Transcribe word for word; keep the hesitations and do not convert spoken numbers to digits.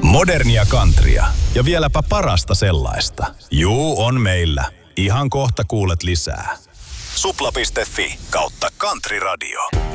Modernia countrya ja vieläpä parasta sellaista. Juu, on meillä. Ihan kohta kuulet lisää. Supla piste fi kautta country radio.